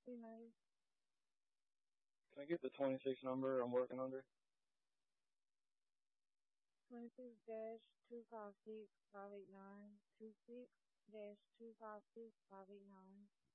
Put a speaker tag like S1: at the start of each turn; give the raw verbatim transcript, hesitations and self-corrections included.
S1: Can I get the twenty-six number I'm working under?
S2: twenty-six dash two five six five eight nine two six dash two five six five eight nine.